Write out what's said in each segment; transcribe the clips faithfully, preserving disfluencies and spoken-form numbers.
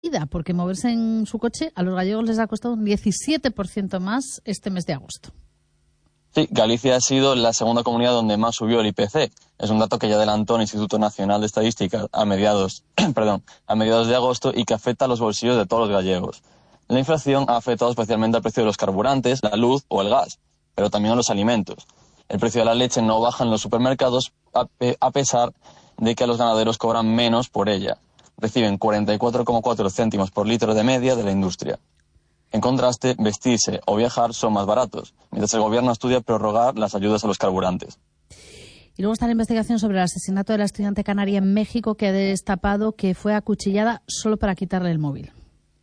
porque moverse en su coche a los gallegos les ha costado un diecisiete por ciento más este mes de agosto. Sí, Galicia ha sido la segunda comunidad donde más subió el I P C. Es un dato que ya adelantó el Instituto Nacional de Estadística a mediados, perdón, a mediados de agosto y que afecta a los bolsillos de todos los gallegos. La inflación ha afectado especialmente al precio de los carburantes, la luz o el gas, pero también a los alimentos. El precio de la leche no baja en los supermercados a, pe- a pesar de que los ganaderos cobran menos por ella. Reciben cuarenta y cuatro coma cuatro céntimos por litro de media de la industria. En contraste, vestirse o viajar son más baratos, mientras el gobierno estudia prorrogar las ayudas a los carburantes. Y luego está la investigación sobre el asesinato de la estudiante canaria en México, que ha destapado que fue acuchillada solo para quitarle el móvil.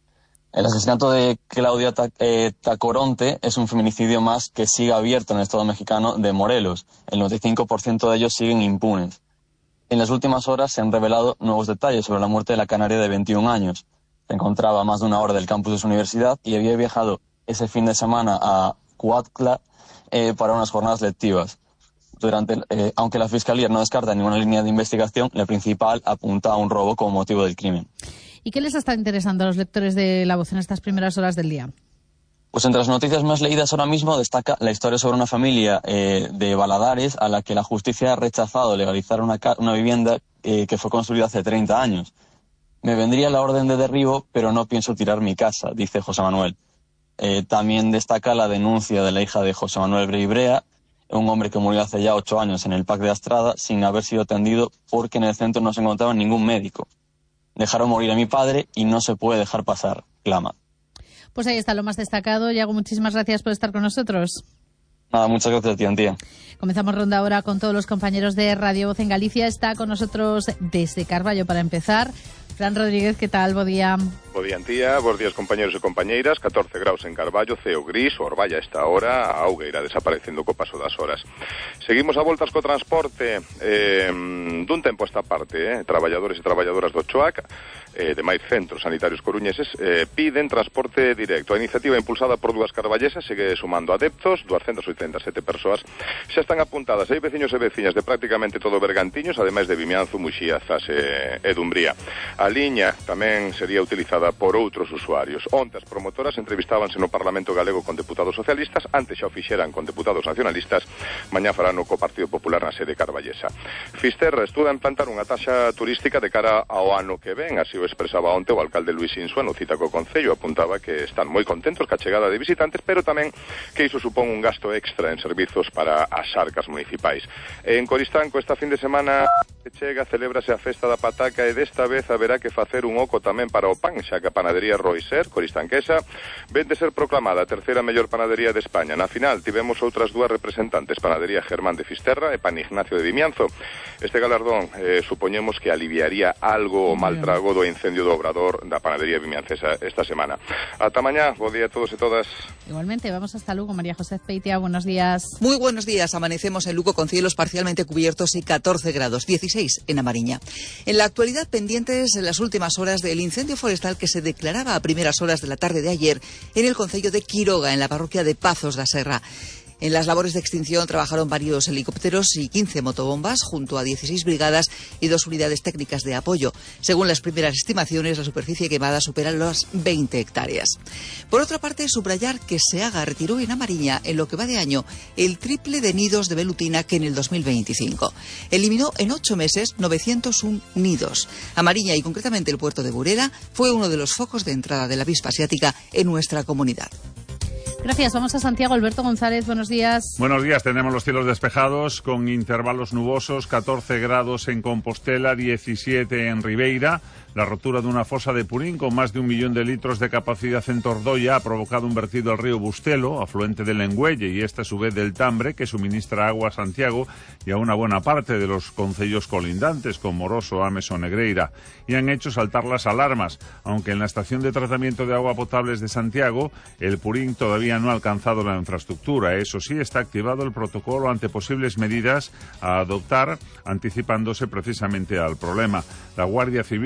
El asesinato de Claudia eh, Tacoronte es un feminicidio más que sigue abierto en el estado mexicano de Morelos. El noventa y cinco por ciento de ellos siguen impunes. En las últimas horas se han revelado nuevos detalles sobre la muerte de la canaria de veintiún años. Se encontraba a más de una hora del campus de su universidad y había viajado ese fin de semana a Cuautla eh, para unas jornadas lectivas. Durante, eh, aunque la Fiscalía no descarta ninguna línea de investigación, la principal apunta a un robo como motivo del crimen. ¿Y qué les está interesando a los lectores de La Voz en estas primeras horas del día? Pues entre las noticias más leídas ahora mismo destaca la historia sobre una familia eh, de Valadares a la que la justicia ha rechazado legalizar una, ca- una vivienda eh, que fue construida hace treinta años. Me vendría la orden de derribo, pero no pienso tirar mi casa, dice José Manuel. Eh, también destaca la denuncia de la hija de José Manuel Breibrea, un hombre que murió hace ya ocho años en el P A C de Astrada sin haber sido atendido porque en el centro no se encontraba ningún médico. Dejaron morir a mi padre y no se puede dejar pasar, clama. Pues ahí está lo más destacado. Yago, muchísimas gracias por estar con nosotros. Nada, muchas gracias a ti, Antía. Comenzamos ronda ahora con todos los compañeros de Radio Voz en Galicia. Está con nosotros desde Carballo para empezar Fran Rodríguez, ¿qué tal? Bo día. Bo día, Antía. Bos días, compañeros e compañeiras. catorce graus en Carballo, ceo gris, Orballa esta hora, a auga irá desaparecendo co paso das horas. Seguimos a voltas co transporte eh, dun tempo esta parte, eh, traballadores e traballadoras do Choac, eh, de máis centros sanitarios coruñeses, eh, piden transporte directo. A iniciativa impulsada por dúas carballesas segue sumando adeptos, doscientas oitenta e sete persoas xa están apuntadas. Hai veciños e veciñas de prácticamente todo Bergantiños, ademais de Vimianzo, Muxía, Zas e, e Dumbría. A liña tamén sería utilizada por outros usuarios. Onte as promotoras entrevistábanse no Parlamento Galego con deputados socialistas, antes xa o fixeran con deputados nacionalistas, mañá farano co Partido Popular na sede carballesa. Fisterra estuda implantar unha taxa turística de cara ao ano que ven, así o expresaba onte o alcalde Luis Insua no cita co Concello, apuntaba que están moi contentos ca chegada de visitantes, pero tamén que iso supón un gasto extra en servizos para as arcas municipais. En Coristanco esta fin de semana que chega celébrase a festa da pataca e desta vez haberá que facer un oco tamén para o pan, xa que a panadería Roiser, coristanquesa, ven de ser proclamada a terceira mellor panadería de España. Na final tivemos outras dúas representantes, panadería Germán de Fisterra e pan Ignacio de Vimianzo. Este galardón eh, supoñemos que aliviaría algo o mal trago do incendio do obrador da panadería vimiancesa esta semana. Ata mañá, bo día a todos e todas. Igualmente, vamos hasta Lugo. María José Peitia, buenos días. Muy buenos días. Amanecemos en Lugo con cielos parcialmente cubiertos y catorce grados, dieciséis en A Mariña. En la actualidad, pendientes en las últimas horas del incendio forestal que se declaraba a primeras horas de la tarde de ayer en el concello de Quiroga, en la parroquia de Pazos da Serra. En las labores de extinción trabajaron varios helicópteros y quince motobombas junto a dieciséis brigadas y dos unidades técnicas de apoyo. Según las primeras estimaciones, la superficie quemada supera las veinte hectáreas. Por otra parte, subrayar que Seaga retiró en A Mariña, en lo que va de año, el triple de nidos de velutina que en el dos mil veinticinco. Eliminó en ocho meses novecientos uno nidos. A Mariña, y concretamente el puerto de Burela, fue uno de los focos de entrada de la avispa asiática en nuestra comunidad. Gracias. Vamos a Santiago. Alberto González, buenos días. Buenos días. Tenemos los cielos despejados con intervalos nubosos, catorce grados en Compostela, diecisiete en Ribeira. La rotura de una fosa de Purín con más de un millón de litros de capacidad en Tordoia ha provocado un vertido al río Bustelo, afluente del Engüelle, y este a su vez del Tambre, que suministra agua a Santiago y a una buena parte de los concellos colindantes, con Moroso, Ames o Negreira, y han hecho saltar las alarmas, aunque en la estación de tratamiento de agua potables de Santiago el Purín todavía no ha alcanzado la infraestructura. Eso sí, está activado el protocolo ante posibles medidas a adoptar, anticipándose precisamente al problema. La Guardia Civil calcula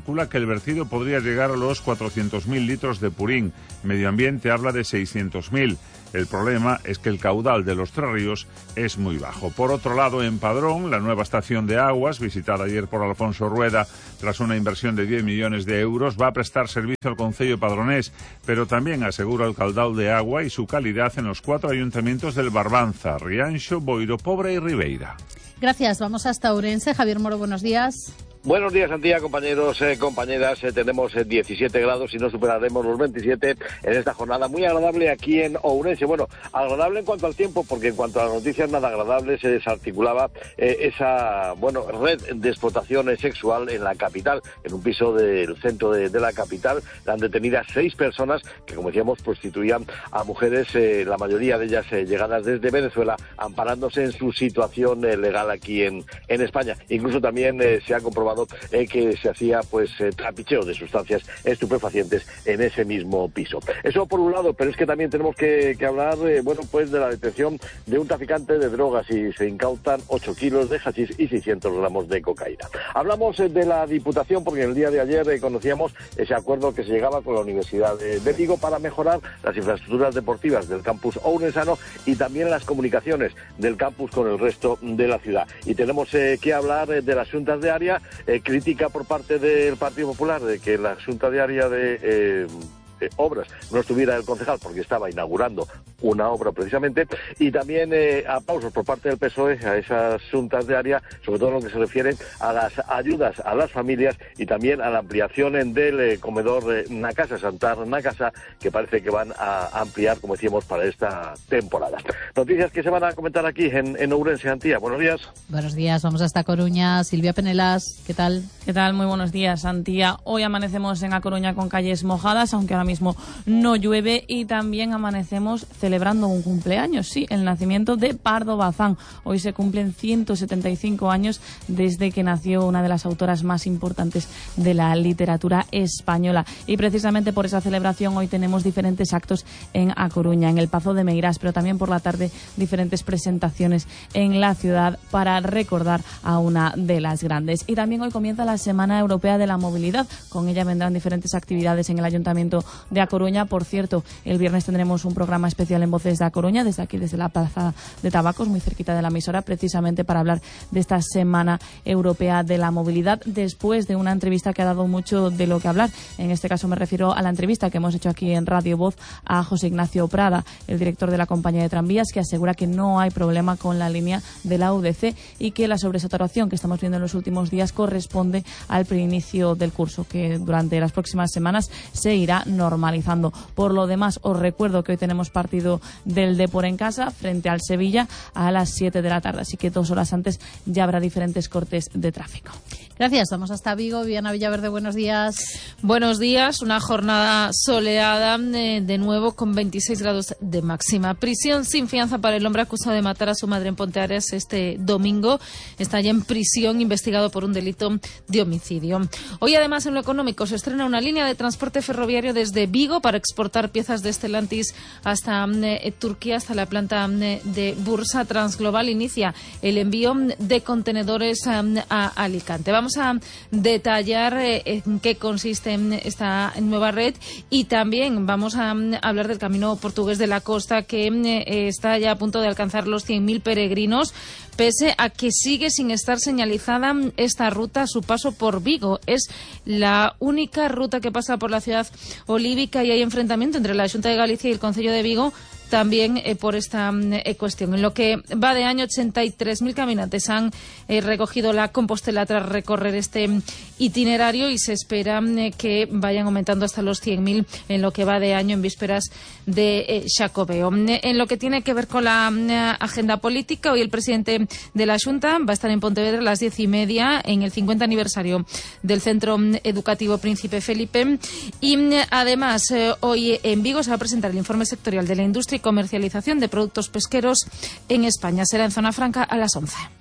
calcula que el vertido podría llegar a los cuatrocientos mil litros de purín. Medio Ambiente habla de seiscientos mil. El problema es que el caudal de los tres ríos es muy bajo. Por otro lado, en Padrón, la nueva estación de aguas, visitada ayer por Alfonso Rueda, tras una inversión de diez millones de euros, va a prestar servicio al concello padronés, pero también asegura el caudal de agua y su calidad en los cuatro ayuntamientos del Barbanza, Rianxo, Boiro Pobre y Ribeira. Gracias. Vamos hasta Ourense. Javier Moro, buenos días. Buenos días, Antía, compañeros, eh, compañeras. Eh, tenemos eh, diecisiete grados y no superaremos los veintisiete en esta jornada muy agradable aquí en Ourense. Bueno, agradable en cuanto al tiempo, porque en cuanto a las noticias nada agradables, se desarticulaba eh, esa bueno red de explotación sexual en la capital, en un piso del centro de, de la capital. Han detenidas seis personas que, como decíamos, prostituían a mujeres, eh, la mayoría de ellas eh, llegadas desde Venezuela, amparándose en su situación eh, legal aquí en, en España. Incluso también eh, se ha comprobado Eh, que se hacía pues eh, trapicheo de sustancias estupefacientes en ese mismo piso. Eso por un lado, pero es que también tenemos que, que hablar eh, bueno pues de la detención de un traficante de drogas, y se incautan ocho kilos de hachís y seiscientos gramos de cocaína. Hablamos eh, de la Diputación porque el día de ayer eh, conocíamos ese acuerdo que se llegaba con la Universidad de, de Vigo para mejorar las infraestructuras deportivas del campus ourensano y también las comunicaciones del campus con el resto de la ciudad. Y tenemos eh, que hablar eh, de las juntas de área. Eh, crítica por parte del Partido Popular de que la Junta de Área de eh, eh, Obras no estuviera el concejal porque estaba inaugurando una obra precisamente, y también eh, aplausos por parte del P S O E a esas juntas de área, sobre todo en lo que se refiere a las ayudas a las familias y también a la ampliación del eh, comedor eh, Nacasa, Santar Nacasa, que parece que van a ampliar, como decíamos, para esta temporada. Noticias que se van a comentar aquí en, en Ourense, Antía. Buenos días. Buenos días, vamos hasta Coruña. Silvia Penelas, ¿qué tal? ¿Qué tal? Muy buenos días, Antía. Hoy amanecemos en A Coruña con calles mojadas, aunque ahora mismo no llueve, y también amanecemos celebrando un cumpleaños, sí, el nacimiento de Pardo Bazán. Hoy se cumplen ciento setenta y cinco años desde que nació una de las autoras más importantes de la literatura española. Y precisamente por esa celebración hoy tenemos diferentes actos en A Coruña, en el Pazo de Meirás, pero también por la tarde diferentes presentaciones en la ciudad para recordar a una de las grandes. Y también hoy comienza la Semana Europea de la Movilidad. Con ella vendrán diferentes actividades en el Ayuntamiento de A Coruña. Por cierto, el viernes tendremos un programa especial en Voces de A Coruña, desde aquí, desde la Plaza de Tabacos, muy cerquita de la emisora, precisamente para hablar de esta Semana Europea de la Movilidad, después de una entrevista que ha dado mucho de lo que hablar. En este caso me refiero a la entrevista que hemos hecho aquí en Radio Voz a José Ignacio Prada, el director de la compañía de tranvías, que asegura que no hay problema con la línea de la U D C y que la sobresaturación que estamos viendo en los últimos días corresponde al preinicio del curso, que durante las próximas semanas se irá normalizando. Por lo demás, os recuerdo que hoy tenemos partido del Depor en casa frente al Sevilla a las siete de la tarde, así que dos horas antes ya habrá diferentes cortes de tráfico. Gracias. Vamos hasta Vigo. Viana Villaverde, buenos días. Buenos días. Una jornada soleada, eh, de nuevo con veintiséis grados de máxima. Prisión sin fianza para el hombre acusado de matar a su madre en Ponteareas este domingo. Está ya en prisión, investigado por un delito de homicidio. Hoy, además, en lo económico, se estrena una línea de transporte ferroviario desde Vigo para exportar piezas de Stellantis hasta eh, Turquía, hasta la planta eh, de Bursa Transglobal. Inicia el envío de contenedores eh, a Alicante. Vamos a detallar eh, en qué consiste esta nueva red, y también vamos a hablar del camino portugués de la costa, que eh, está ya a punto de alcanzar los cien mil peregrinos, pese a que sigue sin estar señalizada esta ruta a su paso por Vigo. Es la única ruta que pasa por la ciudad olívica y hay enfrentamiento entre la Xunta de Galicia y el Concello de Vigo también eh, por esta eh, cuestión. En lo que va de año, ochenta y tres mil caminantes han eh, recogido la Compostela tras recorrer este itinerario, y se espera eh, que vayan aumentando hasta los cien mil en lo que va de año, en vísperas de eh, Xacobeo. En lo que tiene que ver con la eh, agenda política, hoy el presidente de la Xunta va a estar en Pontevedra a las diez y media en el cincuenta aniversario del Centro Educativo Príncipe Felipe, y eh, además eh, hoy en Vigo se va a presentar el informe sectorial de la industria y comercialización de productos pesqueros en España. Será en Zona Franca a las once.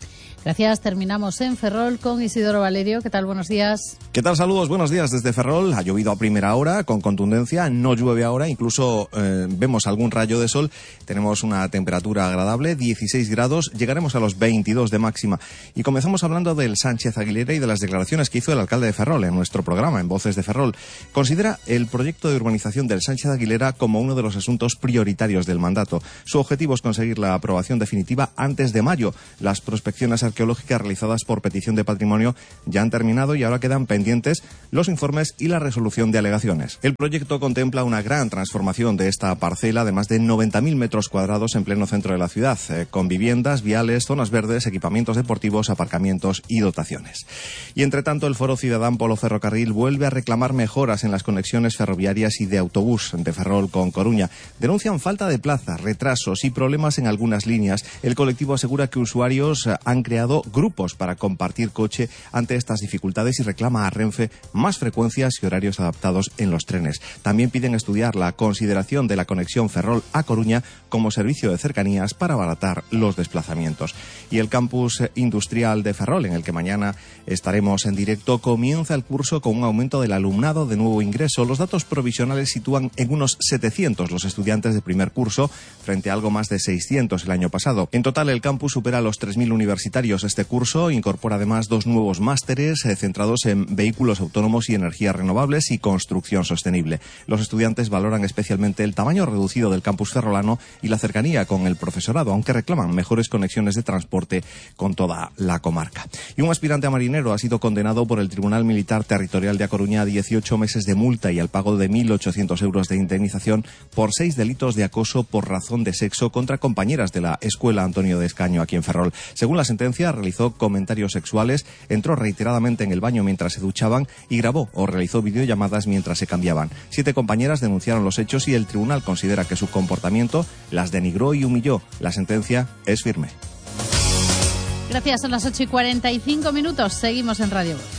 Gracias. Terminamos en Ferrol con Isidoro Valerio. ¿Qué tal? Buenos días. ¿Qué tal? Saludos. Buenos días desde Ferrol. Ha llovido a primera hora con contundencia. No llueve ahora. Incluso eh, vemos algún rayo de sol. Tenemos una temperatura agradable, dieciséis grados. Llegaremos a los veintidós de máxima. Y comenzamos hablando del Sánchez Aguilera y de las declaraciones que hizo el alcalde de Ferrol en nuestro programa, en Voces de Ferrol. Considera el proyecto de urbanización del Sánchez Aguilera como uno de los asuntos prioritarios del mandato. Su objetivo es conseguir la aprobación definitiva antes de mayo. Las prospecciones arqueológicas realizadas por petición de patrimonio ya han terminado y ahora quedan pendientes los informes y la resolución de alegaciones. El proyecto contempla una gran transformación de esta parcela de más de noventa mil metros cuadrados en pleno centro de la ciudad, eh, con viviendas, viales, zonas verdes, equipamientos deportivos, aparcamientos y dotaciones. Y entre tanto, el Foro Ciudadán Polo Ferrocarril vuelve a reclamar mejoras en las conexiones ferroviarias y de autobús de Ferrol con Coruña. Denuncian falta de plazas, retrasos y problemas en algunas líneas. El colectivo asegura que usuarios han creado grupos para compartir coche ante estas dificultades y reclama a Renfe más frecuencias y horarios adaptados en los trenes. También piden estudiar la consideración de la conexión Ferrol a Coruña como servicio de cercanías para abaratar los desplazamientos. Y el campus industrial de Ferrol, en el que mañana estaremos en directo, comienza el curso con un aumento del alumnado de nuevo ingreso. Los datos provisionales sitúan en unos setecientos los estudiantes de primer curso frente a algo más de seiscientos el año pasado. En total, el campus supera los tres mil universitarios. Este curso incorpora además dos nuevos másteres eh, centrados en vehículos autónomos y energías renovables y construcción sostenible. Los estudiantes valoran especialmente el tamaño reducido del campus ferrolano y la cercanía con el profesorado, aunque reclaman mejores conexiones de transporte con toda la comarca. Y un aspirante a marinero ha sido condenado por el Tribunal Militar Territorial de A Coruña a dieciocho meses de multa y al pago de mil ochocientos euros de indemnización por seis delitos de acoso por razón de sexo contra compañeras de la Escuela Antonio de Escaño aquí en Ferrol. Según la sentencia, realizó comentarios sexuales, entró reiteradamente en el baño mientras se duchaban y grabó o realizó videollamadas mientras se cambiaban. Siete compañeras denunciaron los hechos y el tribunal considera que su comportamiento las denigró y humilló. La sentencia es firme. Gracias, son las ocho y cuarenta y cinco minutos. Seguimos en Radio Voz.